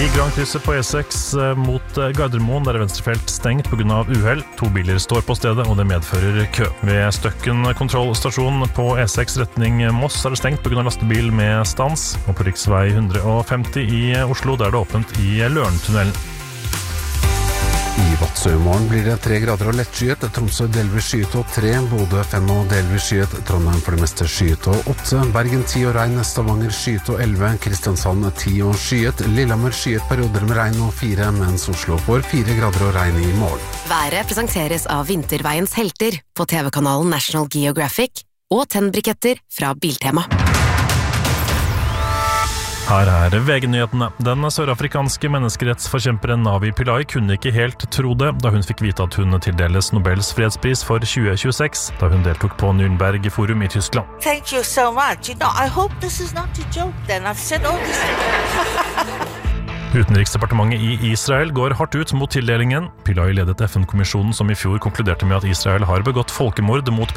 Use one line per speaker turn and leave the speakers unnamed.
I Grandkrysset på E6 mot Gardermoen der er venstrefelt stengt på grunn av uhell. 2 biler står på stedet, og det medfører kø. Ved Støkken kontrollstasjon på E6 retning Moss er det stengt på grunn av lastebil med stans. Og på riksvei 150 i Oslo der er det åpent i Lørentunnelen.
I Vadsø i morgen blir det 3 grader og lettskyet, Tromsø delvis skyet og 3, Bodø 5 og delvis skyet, Trondheim for det meste skyet og 8, Bergen 10 og regn, Stavanger skyet og 11, Kristiansand 10 og skyet, Lillehammer skyet perioder med regn og 4, mens Oslo får 4 grader og regn i morgen.
Været presenteres av Vinterveiens helter på TV-kanalen National Geographic og tennbriketter fra Biltema.
Her er VG-nyhetene. Den sørafrikanske menneskerettsforkjemperen Navi Pillay kunne ikke helt tro det da hun fikk vite at hun tildeles Nobels fredspris for 2026, da hun deltok på Nürnberg-forum i Tyskland.
Thank you so much. I hope this is not a joke then. I've said all this.
Utenriksdepartementet i Israel går hardt ut mot tildelingen. Pillay ledet FN-kommisjonen som i fjor konkluderte med at Israel har begått folkemord mot